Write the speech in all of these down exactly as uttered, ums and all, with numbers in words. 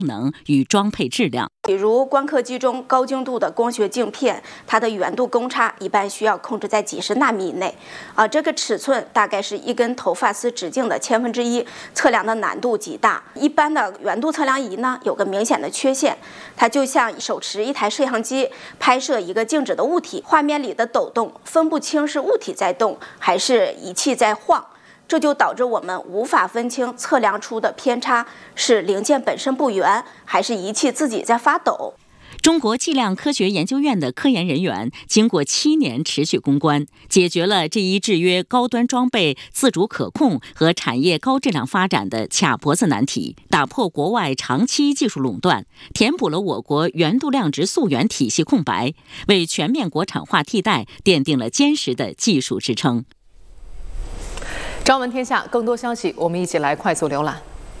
能与装配质量。 比如光刻机中高精度的光学镜片，它的圆度公差一般需要控制在几十纳米以内，啊，这个尺寸大概是一根头发丝直径的千分之一，测量的难度极大。一般的圆度测量仪呢，有个明显的缺陷，它就像手持一台摄像机拍摄一个静止的物体，画面里的抖动分不清是物体在动还是仪器在晃。这就导致我们无法分清测量出的偏差是零件本身不圆，还是仪器自己在发抖。 中国计量科学研究院的科研人员经过七年持续攻关，解决了这一制约高端装备自主可控和产业高质量发展的卡脖子难题，打破国外长期技术垄断，填补了我国圆度量值溯源体系空白，为全面国产化替代奠定了坚实的技术支撑。 朝闻天下，更多消息我们一起来快速浏览。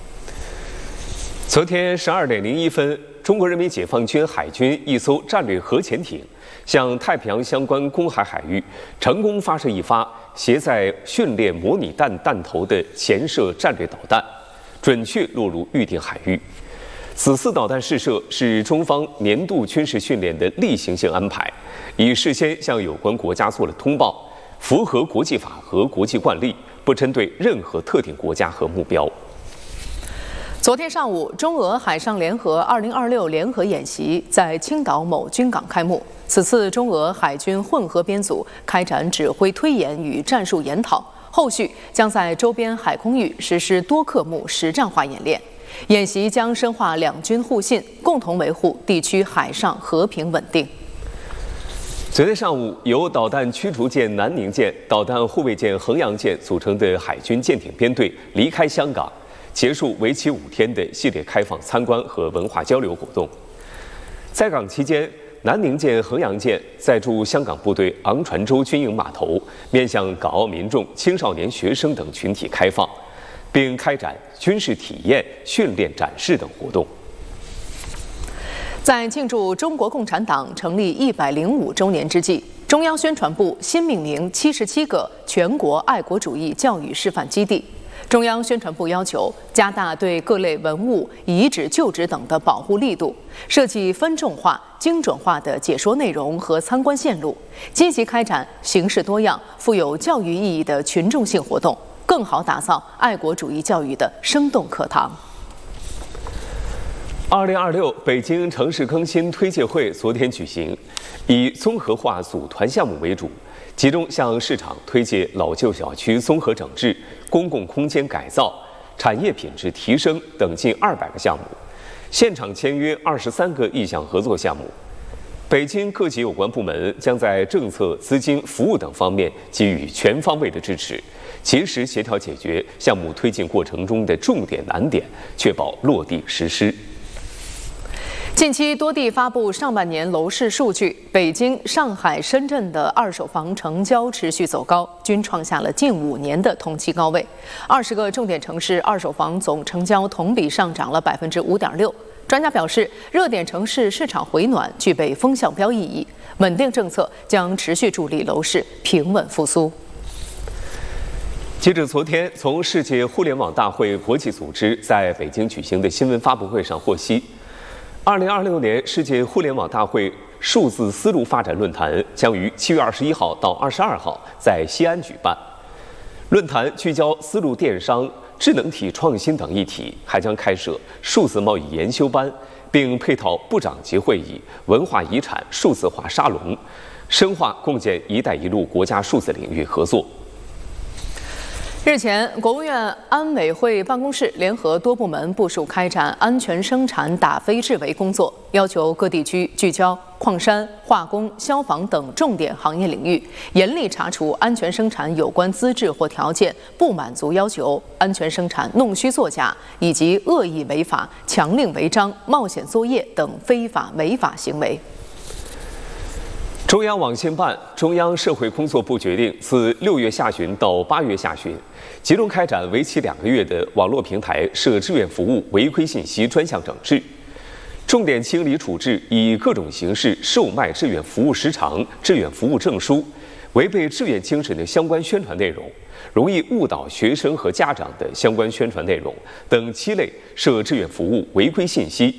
昨天十二点零一分，中国人民解放军海军一艘战略核潜艇向太平洋相关公海海域成功发射一发携载训练模拟弹弹头的潜射战略导弹，准确落入预定海域。此次导弹试射是中方年度军事训练的例行性安排，已事先向有关国家做了通报，符合国际法和国际惯例，不针对任何特定国家和目标。 昨天上午，中俄海上联合二零二六联合演习在青岛某军港开幕。此次中俄海军混合编组开展指挥推演与战术研讨，后续将在周边海空域实施多科目实战化演练。演习将深化两军互信，共同维护地区海上和平稳定。 昨天上午，由导弹驱逐舰南宁舰、导弹护卫舰衡阳舰组成的海军舰艇编队离开香港，结束为期五天的系列开放参观和文化交流活动。在港期间，南宁舰、衡阳舰载驻香港部队昂船洲军营码头，面向港澳民众、青少年学生等群体开放，并开展军事体验、训练展示等活动。 在庆祝中国共产党成立一百零五周年之际，中央宣传部新命名七十七个全国爱国主义教育示范基地。中央宣传部要求加大对各类文物、遗址、旧址等的保护力度，设计分众化、精准化的解说内容和参观线路，积极开展形式多样、富有教育意义的群众性活动，更好打造爱国主义教育的生动课堂。 二零二六北京城市更新推介会昨天举行，以综合化组团项目为主，集中向市场推介老旧小区综合整治、公共空间改造、产业品质提升等近二百个项目，现场签约二十三个意向合作项目。北京各级有关部门将在政策、资金、服务等方面给予全方位的支持，及时协调解决项目推进过程中的重点难点，确保落地实施。 近期多地发布上半年楼市数据，北京、上海、深圳的二手房成交持续走高，均创下了近五年的同期高位。二十个重点城市二手房总成交同比上涨了百分之五点六。专家表示，热点城市市场回暖具备风向标意义，稳定政策将持续助力楼市平稳复苏。 截至昨天，从世界互联网大会国际组织在北京举行的新闻发布会上获悉，二零二六年世界互联网大会数字丝路发展论坛将于七月二十一号到二十二号在西安举办。论坛聚焦丝路电商、智能体创新等议题，还将开设数字贸易研修班，并配套部长级会议、文化遗产数字化沙龙，深化共建“一带一路”国家数字领域合作。 日前，国务院安委会办公室联合多部门部署开展安全生产打非治围工作，要求各地区聚焦矿山、化工、消防等重点行业领域，严厉查处安全生产有关资质或条件不满足要求、安全生产弄虚作假以及恶意违法、强令违章、冒险作业等非法违法行为。 中央网信办、中央社会工作部决定，自六月下旬到八月下旬，集中开展为期两个月的网络平台涉志愿服务违规信息专项整治，重点清理处置以各种形式售卖志愿服务时长、志愿服务证书、违背志愿精神的相关宣传内容，容易误导学生和家长的相关宣传内容等七类涉志愿服务违规信息，